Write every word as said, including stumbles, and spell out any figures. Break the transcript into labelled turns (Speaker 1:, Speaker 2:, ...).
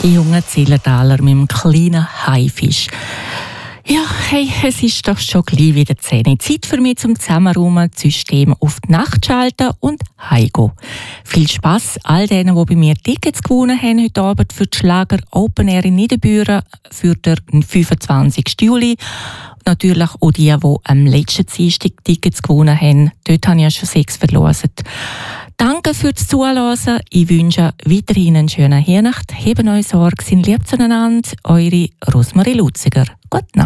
Speaker 1: die jungen Zillertaler mit dem kleinen Haifisch. Ja, hey, es ist doch schon gleich wieder zehn. Zeit für mich zum Zusammenräumen, das System auf die Nacht schalten und heimgehen. Viel Spass all denen, die bei mir Tickets gewonnen haben heute Abend für die Schlager Open Air in Niederbüren für den fünfundzwanzigsten Juli. Natürlich auch die, die am letzten Dienstag Tickets gewonnen haben. Dort habe ich ja schon sechs verlosen. Danke fürs Zuhören. Ich wünsche weiterhin einen schönen Weihnachten. Heben euch Sorge, sind lieb zueinander. Eure Rosmarie Luziger. Gute Nacht.